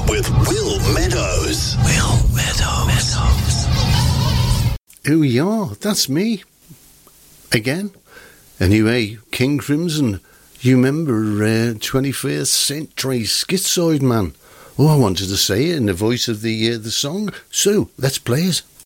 with Will Meadows. Will Meadows. Oh yeah, that's me. Again. Anyway, King Crimson, you remember 21st Century Schizoid Man? Oh, I wanted to say it in the voice of the song, so let's play it.